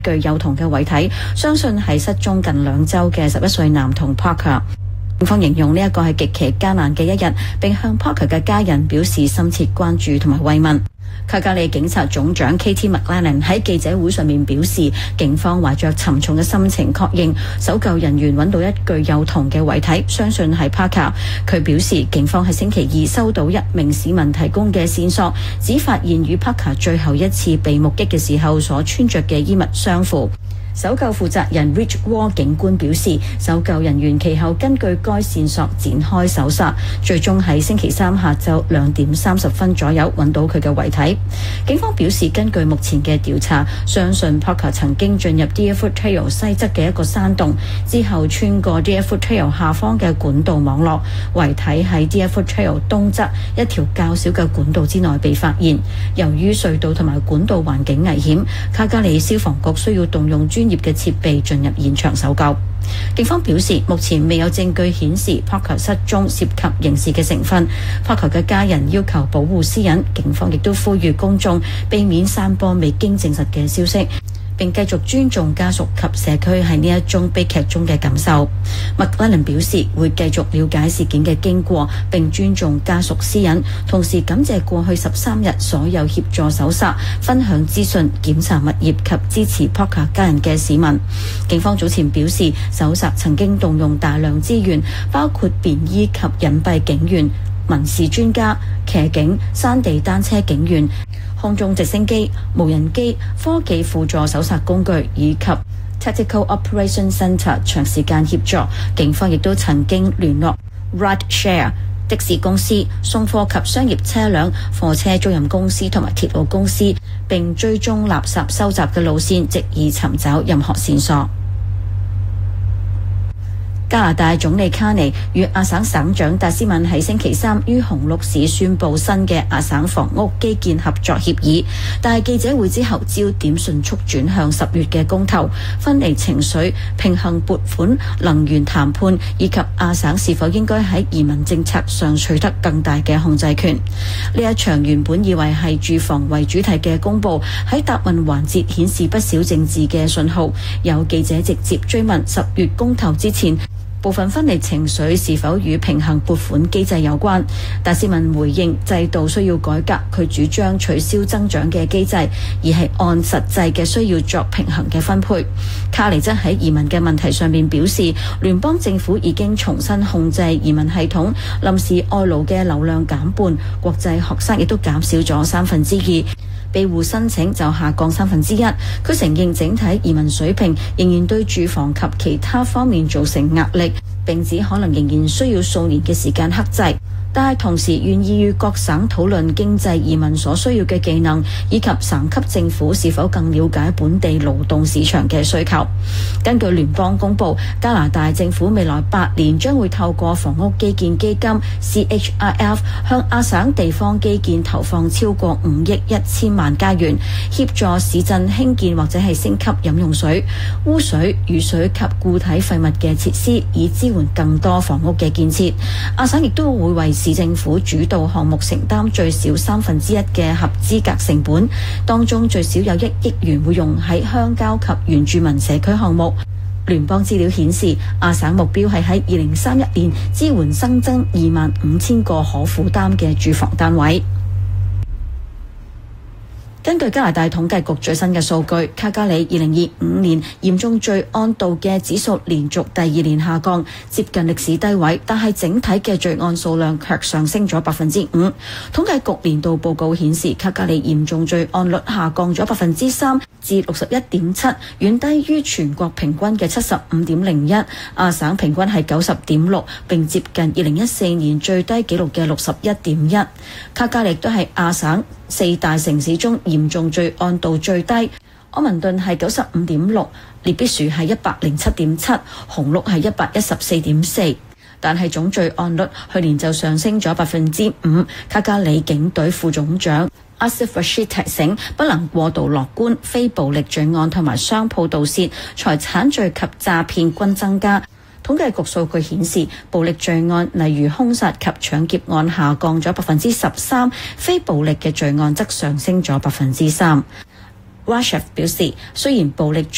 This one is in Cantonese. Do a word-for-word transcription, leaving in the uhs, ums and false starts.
具幼童嘅遺體，相信係失蹤近兩週嘅十一歲男童 Parker。警方形容呢一個係極其艱難嘅一日，並向 Parker 嘅家人表示深切關注同埋慰問。卡加里警察總長 Katie McLennan 喺記者會上面表示，警方懷着沉重嘅心情確認搜救人員揾到一具幼童嘅遺體，相信係 Parker。佢表示，警方喺星期二收到一名市民提供嘅線索，只發現與 Parker 最後一次被目擊嘅時候所穿着嘅衣物相符。搜救負責人 Rich Wall 警官表示，搜救人員其後根據該線索展開搜查，最終喺星期三下晝兩點三十分左右揾到佢嘅遺體。警方表示，根據目前嘅調查，相信 Parker 曾經進入 Deerfoot Trail 西側嘅一個山洞，之後穿過 Deerfoot Trail 下方嘅管道網絡，遺體喺 Deerfoot Trail 東側一條較小嘅管道之內被發現。由於隧道同埋管道環境危險，卡加里消防局需要動用專業嘅設備進入現場搜救。警方表示，目前未有證據顯示 Parker 失蹤涉及刑事嘅成分。Parker 嘅家人要求保護私隱，警方亦都呼籲公眾避免散播未經證實嘅消息，並繼續尊重家屬及社區喺呢一宗悲劇中嘅感受。McLennan 表示會繼續了解事件嘅經過，並尊重家屬私隱，同時感謝過去十三日所有協助搜查、分享資訊、檢查物業及支持 Parker 家人嘅市民。警方早前表示，搜查曾經動用大量資源，包括便衣及隱蔽警員、民事專家、騎警、山地單車警員、空中直升機、無人機、科技輔助搜查工具以及 Tactical Operation Centre 長時間協助。警方亦都曾經聯絡 Rideshare 的士公司、送貨及商業車輛、貨車租賃公司同埋鐵路公司，並追蹤垃圾收集嘅路線，藉以尋找任何線索。加拿大總理卡尼與亞省省長達斯文喺星期三於紅鹿市宣布新嘅亞省房屋基建合作協議，但係記者會之後焦點迅速轉向十月嘅公投、分離情緒、平衡撥款、能源談判以及亞省是否應該喺移民政策上取得更大嘅控制權。呢一場原本以為係住房為主題嘅公佈，喺答問環節顯示不少政治嘅信號。有記者直接追問十月公投之前部分分離情緒是否與平衡撥款機制有關？達斯文回應制度需要改革，佢主張取消增長嘅機制，而係按實際嘅需要作平衡嘅分配。卡尼則喺移民嘅問題上面表示，聯邦政府已經重新控制移民系統，臨時外勞嘅流量減半，國際學生亦都減少咗三分之二。庇護申請就下降三分之一。佢承認整體移民水平仍然對住房及其他方面造成壓力，並指可能仍然需要數年嘅時間克制。但係同時願意與各省討論經濟移民所需要嘅技能，以及省級政府是否更了解本地勞動市場嘅需求。根據聯邦公佈，加拿大政府未來八年將會透過房屋基建基金 C H I F 向亞省地方基建投放超過五億一千萬加元，協助市鎮興建或者係升級飲用水、污水、雨水及固體廢物嘅設施，以支援更多房屋嘅建設。亞省亦都會為市政府主導項目承擔最少三分之一嘅合資格成本，當中最少有一億元會用喺鄉郊及原住民社區項目。聯邦資料顯示，亞省目標係喺二零三一年支援新增二萬五千個可負擔嘅住房單位。根據加拿大統計局最新嘅數據，卡加里二零二五年嚴重罪案度嘅指數連續第二年下降，接近歷史低位，但係整體嘅罪案數量卻上升咗百分之五。統計局年度報告顯示，卡加里嚴重罪案率下降咗百分之三至六十一點七，遠低於全國平均嘅七十五點零一，亞省平均係九十點六，並接近二零一四年最低紀錄嘅六十一點一。卡加里都係亞省四大城市中嚴重罪案度最低，柯文頓係九十五點六，列必樹係一百零七點七，紅鹿係一百一十四點四。但係總罪案率去年就上升咗百分之五。卡加里警隊副總長Asif Rashid 提醒，不能過度樂觀，非暴力罪案同埋商鋪盜竊、財產罪及詐騙均增加。統計局數據顯示，暴力罪案例如兇殺及搶劫案下降咗百分之十三，非暴力嘅罪案則上升咗百分之三。Rashid 表示，雖然暴力罪